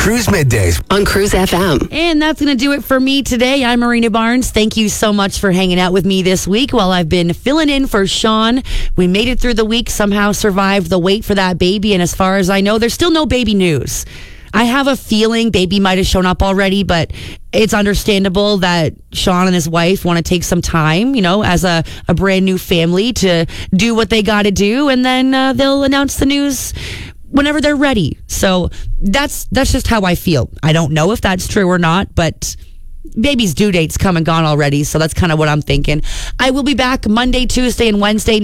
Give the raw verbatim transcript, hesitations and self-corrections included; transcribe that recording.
Cruise Middays on Cruise F M. And that's going to do it for me today. I'm Marina Barnes. Thank you so much for hanging out with me this week while I've been filling in for Sean. We made it through the week, somehow survived the wait for that baby. And as far as I know, there's still no baby news. I have a feeling baby might have shown up already, but it's understandable that Sean and his wife want to take some time, you know, as a, a brand new family to do what they got to do. And then uh, they'll announce the news whenever they're ready. So that's that's just how I feel. I don't know if that's true or not, but baby's due date's come and gone already. So that's kind of what I'm thinking. I will be back Monday, Tuesday, and Wednesday.